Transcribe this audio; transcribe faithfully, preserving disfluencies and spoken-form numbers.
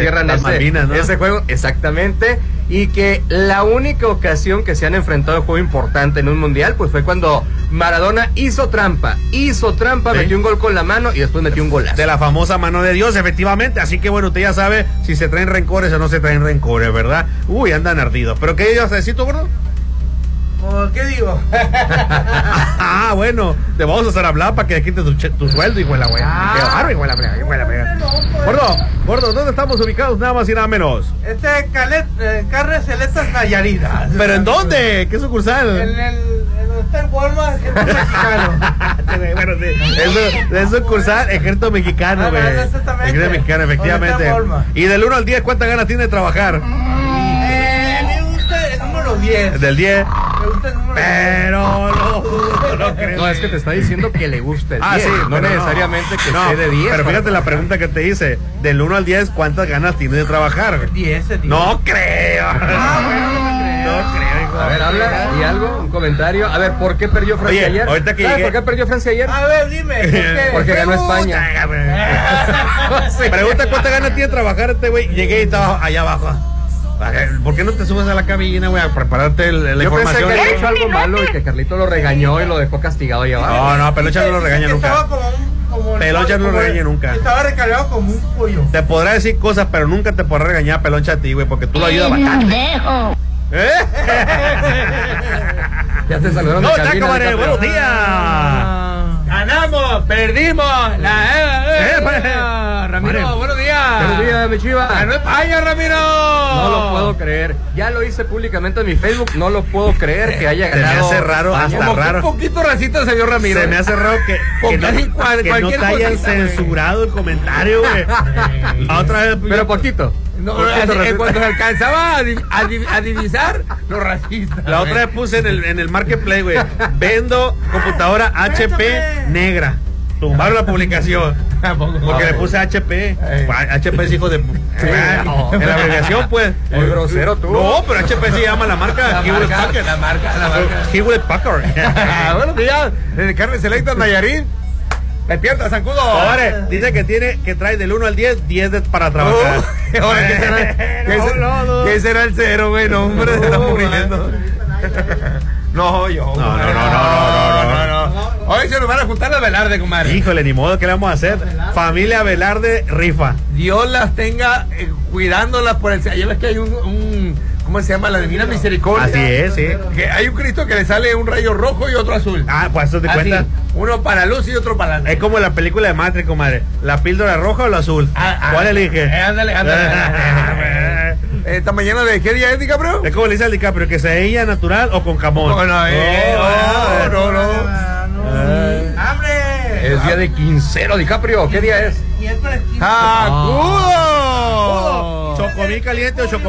cierran ese, Malvinas, ¿no? ese juego, exactamente, y que la única ocasión que se han enfrentado en juego importante en un mundial, pues fue cuando Maradona hizo trampa, hizo trampa, ¿sí? Metió un gol con la mano y después metió un golazo. De la famosa mano de Dios, efectivamente, así que bueno, usted ya sabe si se traen rencores o no se traen rencores, ¿verdad? Uy, andan ardidos, ¿pero qué ibas a decir tú, gordo? ¿Qué digo? Ah, bueno, te vamos a hacer hablar para que quites tu, tu sueldo, hijo de la wea. Ah. Qué barro, hijo de la wea, hijo de la wea. Gordo, gordo, ¿dónde estamos ubicados? Nada más y nada menos. Este es Calet, eh, Carnes Celestas Nayarit. ¿Pero en dónde? ¿Qué sucursal? En el, en donde está el Walmart, que es mexicano. Bueno, sí, eso, es sucursal Ejército Mexicano, güey. Ah, exactamente. Ejército Mexicano, efectivamente. Y del uno al diez, ¿cuántas ganas tiene de trabajar? Eh, me gusta el número diez. Del diez. Me gusta el número Pero no, no creo. No, es que te está diciendo que le gusta el Ah, diez, sí, no pero necesariamente que no, esté de diez. Pero fíjate la pregunta que te hice. Del uno al diez, ¿cuántas ganas tiene de trabajar? diez, diez. No creo. Ah, bueno, no creo. No creo, hijo. A ver, habla y algo, un comentario. A ver, ¿por qué perdió Francia Oye, ayer? ahorita que ¿Sabes llegué- por qué perdió Francia ayer? A ver, dime. ¿por qué? Porque ganó España. Sí. Pregunta cuántas ganas tiene de trabajar este güey. Llegué y estaba allá abajo. ¿Por qué no te subes a la cabina, güey, a prepararte el, la Yo información? pensé que había hecho algo malo y que Carlito lo regañó y lo dejó castigado allá abajo. No, no, Pelocha no lo regaña Dice que nunca. estaba como un- como el Pelocha no pollo, lo como regaña el- nunca. Estaba recargado como un pollo. Te podrá decir cosas, pero nunca te podrá regañar Peloncha a ti, güey, porque tú lo ayudas bastante. ¿Eh? Ya te saludaron No, de ya, cabina, comadre, DiCaprio. buenos días. Ganamos, perdimos. La, eh, eh, Eh, pues, eh, Ramiro, Mario. buenos días. Buenos días, mi chiva. Ganó España, Ramiro. No lo puedo creer. Ya lo hice públicamente en mi Facebook. No lo puedo creer que haya Se me ganado. hace raro, España. hasta Como que raro. un poquito racista se vio Ramiro. Se me hace raro que, que Porque no, casi cual- que no cualquier te hayan cosita, güey. censurado el comentario, güey. La otra vez. Pero poquito. No, Poquito así, racista. eh, cuando se alcanzaba a, di- a di- a divisar los racistas. La otra vez puse en el, en el marketplace, güey. Vendo computadora H P negra. Tumbaron la publicación. Porque le puse H P. H P es hijo de. no. En la abreviación, pues. Muy grosero tú. No, pero H P se llama la marca La Hewlett marca, Packard. la marca, la marca. Hewlett Packard. Ah, buenos días. Desde Carnes Selectas Nayarit. Despierta, Zancudo. Ahora, dice que tiene que trae del uno al diez, diez de- para trabajar. Uh, ahora, ¿qué será, qué No, se- no, no. qué será el cero, güey? No, hombre, se está muriendo. No, yo. No, no, no, no, no, no, no, no. Hoy se nos van a juntar las Velarde, comadre. Híjole, ni modo, ¿qué le vamos a hacer? Familia Velarde rifa. Dios las tenga eh, cuidándolas por el. Ya ves que hay un, un. ¿Cómo se llama? La Divina Misericordia. Así es, sí. Que hay un Cristo que le sale un rayo rojo y otro azul. Ah, pues eso te Así, cuenta. uno para luz y otro para la. Es como la película de Matrix, comadre. ¿La píldora roja o la azul? Ah, ah. ¿Cuál elige? Eh, ándale, ándale. Esta mañana de qué día es, DiCaprio? Es como le dice al DiCaprio, que sea ella natural o con jamón. No, no, eh, Oh, no, no, no. Eh. ¡Hambre! Es día de quincero, DiCaprio. ¿Qué día es? ¡Sacudo! ¿Chocomil caliente o chocomil?